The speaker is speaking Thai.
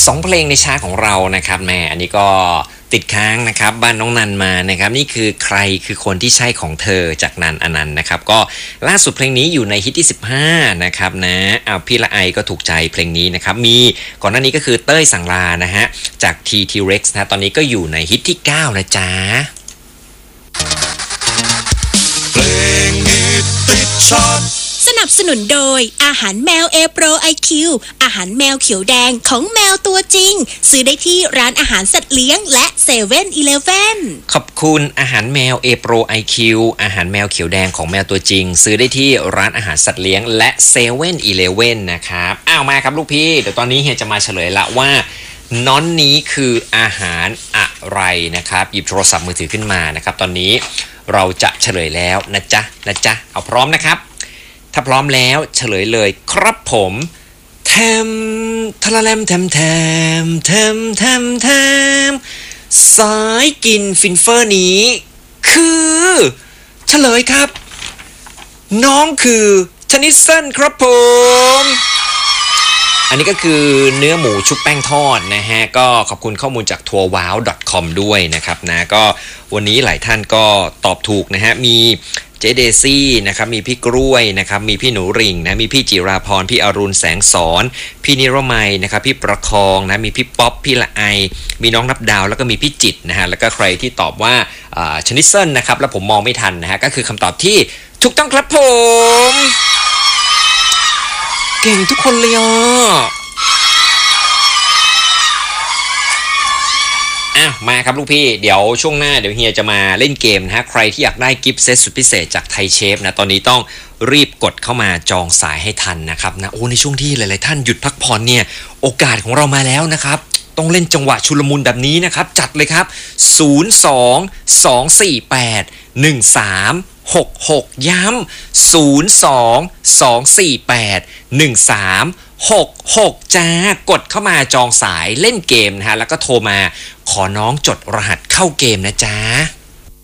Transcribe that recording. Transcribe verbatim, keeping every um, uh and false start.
สองเพลงในชาร์ตของเรานะครับแม่อันนี้ก็ติดค้างนะครับบ้านน้องนันมานะครับนี่คือใครคือคนที่ใช่ของเธอจากนันอนันต์นะครับก็ล่าสุดเพลงนี้อยู่ในฮิตที่สิบห้านะครับนะเอาพี่ละไอก็ถูกใจเพลงนี้นะครับมีก่อนหน้านี้ก็คือเต้ยสังลานะฮะจาก ที ที Rex นะตอนนี้ก็อยู่ในฮิตที่เก้านะจ๊ะเพลงฮิตติดชาร์ตสนับสนุนโดยอาหารแมว A Pro ไอ คิว อาหารแมวเขียวแดงของแมวตัวจริงซื้อได้ที่ร้านอาหารสัตว์เลี้ยงและเซเว่นอีเลฟเว่นขอบคุณอาหารแมว A Pro ไอ คิว อาหารแมวเขียวแดงของแมวตัวจริงซื้อได้ที่ร้านอาหารสัตว์เลี้ยงและเซเว่นอีเลฟเว่นนะครับอ้าวมาครับลูกพี่เดี๋ยวตอนนี้เฮียจะมาเฉลยละว่าน้อนนี้คืออาหารอะไรนะครับหยิบโทรศัพท์มือถือขึ้นมานะครับตอนนี้เราจะเฉลยแล้วนะจ๊ะนะจ๊ะเอาพร้อมนะครับถ้าพร้อมแล้วเฉลยเลยครับผมแทมทะละแลมแทมแทมแทมแทมแทมสายกินฟินเฟอร์นี้คือเฉลยครับน้องคือชนิดเส้นครับผมอันนี้ก็คือเนื้อหมูชุบแป้งทอดนะฮะก็ขอบคุณข้อมูลจาก ทัวร์ว้าว ดอท คอม ด้วยนะครับนะก็วันนี้หลายท่านก็ตอบถูกนะฮะมีเจเดซี่นะครับมีพี่กล้วยนะครับมีพี่หนูริ่งนะมีพี่จิราพรพี่อรุณแสงสอนพี่นิรมัยนะครับพี่ประคองนะมีพี่ป๊อปพี่ละไอมีน้องนับดาวแล้วก็มีพี่จิตนะฮะแล้วก็ใครที่ตอบว่าชนิดเส้นนะครับแล้วผมมองไม่ทันนะฮะก็คือคำตอบที่ถูกต้องครับผมเก่งทุกคนเลยอ่ะอ่ะมาครับลูกพี่เดี๋ยวช่วงหน้าเดี๋ยวเฮียจะมาเล่นเกมนะฮะใครที่อยากได้กิฟต์เซตสุดพิเศษจากไทยเชฟนะตอนนี้ต้องรีบกดเข้ามาจองสายให้ทันนะครับนะโอ้ในช่วงที่หลายๆท่านหยุดพักผ่อนเนี่ยโอกาสของเรามาแล้วนะครับต้องเล่นจังหวะชุลมุนแบบนี้นะครับจัดเลยครับศูนย์ สอง สอง สี่ แปด หนึ่ง สาม หก หกย้ำศูนย์ สอง สอง สี่ แปด หนึ่ง สาม หก หกจ้ากดเข้ามาจองสายเล่นเกมนะฮะแล้วก็โทรมาขอน้องจดรหัสเข้าเกมนะจ๊ะ